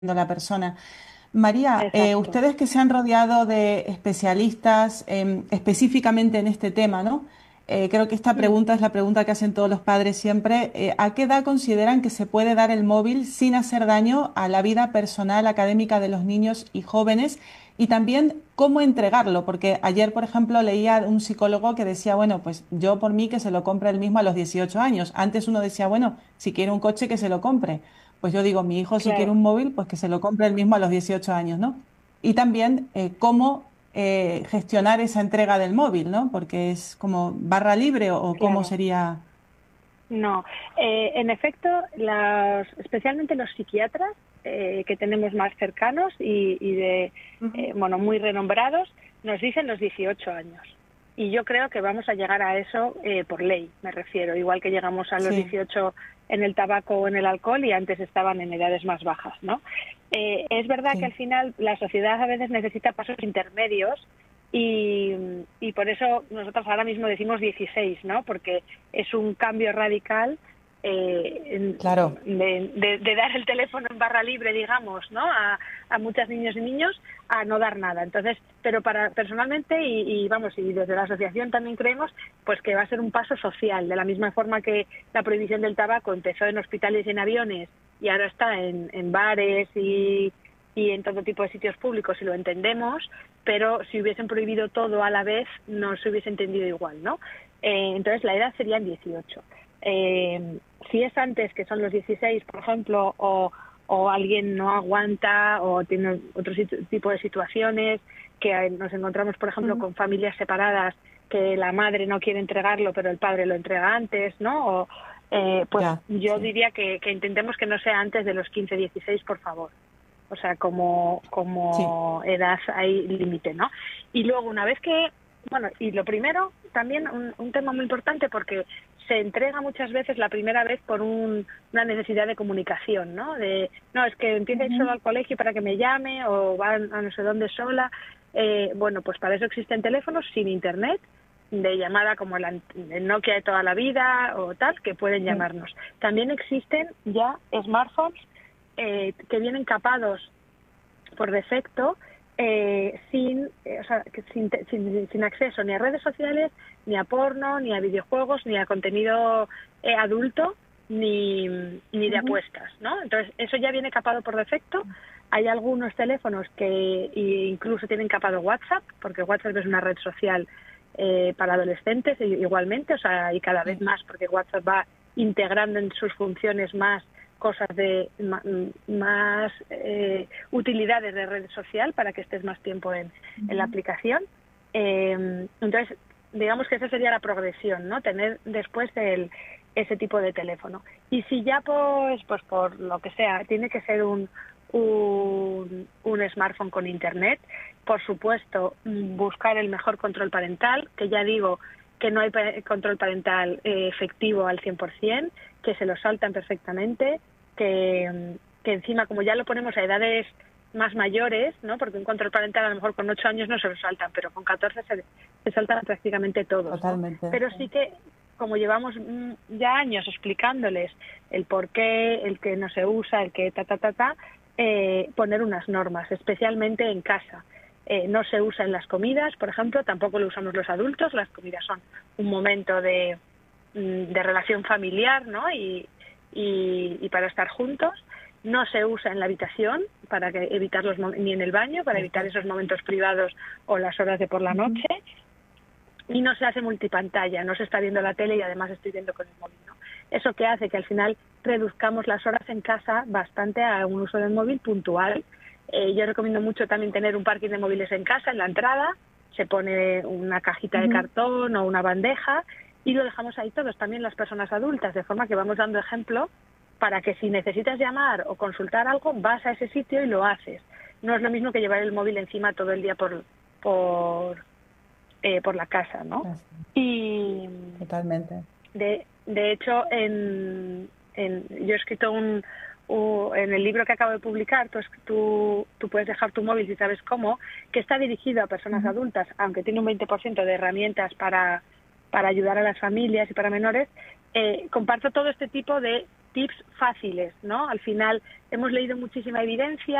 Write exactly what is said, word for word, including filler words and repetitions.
la persona. María, eh, Exacto. ustedes que se han rodeado de especialistas em, específicamente en este tema, ¿no? Eh, creo que esta Mm. pregunta es la pregunta que hacen todos los padres siempre. Eh, ¿a qué edad consideran que se puede dar el móvil sin hacer daño a la vida personal académica de los niños y jóvenes? Y también cómo entregarlo, porque ayer, por ejemplo, leía un psicólogo que decía, bueno, pues yo por mí que se lo compre él mismo a los dieciocho años. Antes uno decía, bueno, si quiere un coche que se lo compre. Pues yo digo, mi hijo si quiere Claro. un móvil, pues que se lo compre él mismo a los dieciocho años, ¿no? Y también eh, cómo eh, gestionar esa entrega del móvil, ¿no? Porque es como barra libre o, o cómo Claro. sería. No, eh, en efecto, las, especialmente los psiquiatras eh, que tenemos más cercanos y, y de, Ujú. eh, bueno, muy renombrados, nos dicen los dieciocho años. Y yo creo que vamos a llegar a eso eh, por ley, me refiero, igual que llegamos a los Sí, dieciocho en el tabaco o en el alcohol y antes estaban en edades más bajas, ¿no? Eh, es verdad que sí. al final la sociedad a veces necesita pasos intermedios y, y por eso nosotros ahora mismo decimos dieciséis, ¿no? Porque es un cambio radical eh, en- Claro, de, de- de dar el teléfono en barra libre, digamos, ¿no? A, a muchas niños y niños a no dar nada. Entonces, pero para personalmente y, y vamos, y desde la asociación también creemos pues que va a ser un paso social, de la misma forma que la prohibición del tabaco empezó en hospitales y en aviones y ahora está en, en bares y, y en todo tipo de sitios públicos y lo entendemos, pero si hubiesen prohibido todo a la vez no se hubiese entendido igual, ¿no? Eh, entonces la edad serían dieciocho. Eh, si es antes, que son los dieciséis, por ejemplo, o, o alguien no aguanta o tiene otro tipo de situaciones, que nos encontramos, por ejemplo, ujú, con familias separadas, que la madre no quiere entregarlo, pero el padre lo entrega antes, ¿no? O, eh, pues ya, yo sí, diría que, que intentemos que no sea antes de los quince, dieciséis, por favor. O sea, como, sí, como edad hay límite, ¿no? Y luego, una vez que, bueno, y lo primero, también un, un tema muy importante porque se entrega muchas veces la primera vez por un, una necesidad de comunicación, ¿no? De, no, es que empieza a ir solo ujú, al colegio para que me llame o va a no sé dónde sola. Eh, bueno, pues para eso existen teléfonos sin internet, de llamada como el, el Nokia de toda la vida o tal, que pueden sí, llamarnos. También existen ya smartphones eh, que vienen capados por defecto eh, sin, eh, o sea, que sin, sin, sin acceso ni a redes sociales, ni a porno, ni a videojuegos, ni a contenido eh, adulto, ni, ni de ujú, apuestas, ¿no? Entonces, eso ya viene capado por defecto. Hay algunos teléfonos que incluso tienen capado WhatsApp, porque WhatsApp es una red social eh, para adolescentes igualmente, o sea, y cada vez sí, más, porque WhatsApp va integrando en sus funciones más cosas de más eh, utilidades de red social para que estés más tiempo en, en la ujú, aplicación. Eh, entonces, digamos que esa sería la progresión, ¿no? Tener después el, ese tipo de teléfono. Y si ya, pues, pues por lo que sea, tiene que ser un, un, un smartphone con internet, por supuesto, buscar el mejor control parental, que ya digo que no hay control parental eh, efectivo al cien por ciento, que se lo saltan perfectamente, que, que encima como ya lo ponemos a edades más mayores, ¿no? Porque un control parental a lo mejor con ocho años no se lo saltan, pero con catorce se, se saltan prácticamente todos, ¿no? totalmente. Pero sí que como llevamos ya años explicándoles el por qué, el que no se usa, el que ta, ta, ta, ta, eh, poner unas normas, especialmente en casa. Eh, no se usa en las comidas, por ejemplo, tampoco lo usamos los adultos, las comidas son un momento de, de relación familiar, ¿no? Y, y, y para estar juntos. No se usa en la habitación para que evitar los ni en el baño para evitar esos Perfecto. momentos privados o las horas de por la Ujú, noche, y no se hace multipantalla, no se está viendo la tele y además estoy viendo con el móvil, ¿no? Eso que hace que al final reduzcamos las horas en casa bastante a un uso del móvil puntual. Eh, yo recomiendo mucho también tener un parking de móviles en casa, en la entrada, se pone una cajita de ujú. cartón o una bandeja y lo dejamos ahí todos, también las personas adultas, de forma que vamos dando ejemplo para que si necesitas llamar o consultar algo, vas a ese sitio y lo haces. No es lo mismo que llevar el móvil encima todo el día por, por, eh, por la casa, ¿no? Así, Y totalmente. de, de hecho, en, en, yo he escrito un, un, en el libro que acabo de publicar, tú, tú, tú puedes dejar tu móvil si sabes cómo, que está dirigido a personas Ujú, adultas, aunque tiene un veinte por ciento de herramientas para, para ayudar a las familias y para menores. Eh, comparto todo este tipo de tips fáciles, ¿no? Al final hemos leído muchísima evidencia